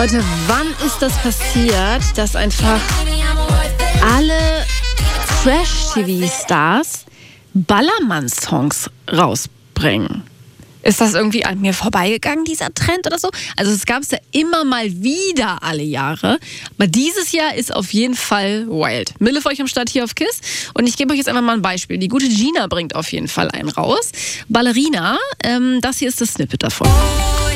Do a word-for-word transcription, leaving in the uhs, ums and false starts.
Leute, wann ist das passiert, dass einfach alle Trash-T V-Stars Ballermann-Songs rausbringen? Ist das irgendwie an mir vorbeigegangen, dieser Trend oder so? Also es gab es ja immer mal wieder alle Jahre. Aber dieses Jahr ist auf jeden Fall wild. Mille für euch am Start hier auf KISS. Und ich gebe euch jetzt einfach mal ein Beispiel. Die gute Gina bringt auf jeden Fall einen raus. Ballerina, ähm, das hier ist das Snippet davon.